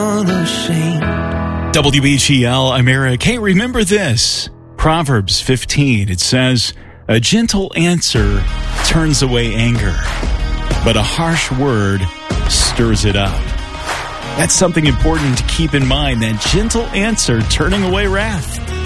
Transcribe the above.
unashamed. WBGL, I'm Eric. Hey, remember this. Proverbs 15, it says, a gentle answer turns away anger, but a harsh word stirs it up. That's something important to keep in mind, that gentle answer turning away wrath.